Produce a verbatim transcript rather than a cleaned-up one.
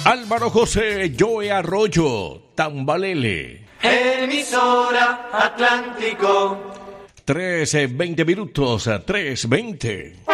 Álvaro José, Joe Arroyo, Tambalele. Emisora Atlántico. Tres, veinte minutos, tres, veinte.